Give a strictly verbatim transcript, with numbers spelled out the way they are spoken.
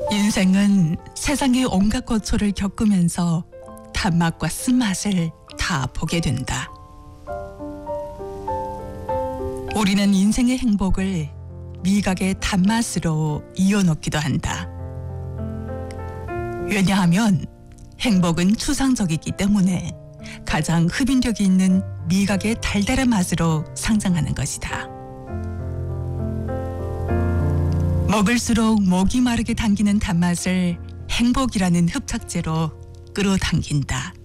인생은 세상의 온갖 고초를 겪으면서 단맛과 쓴맛을 다 보게 된다. 우리는 인생의 행복을 미각의 단맛으로 이어놓기도 한다. 왜냐하면 행복은 추상적이기 때문에 가장 흡인력이 있는 미각의 달달한 맛으로 상상하는 것이다. 먹을수록 목이 마르게 당기는 단맛을 행복이라는 흡착제로 끌어당긴다.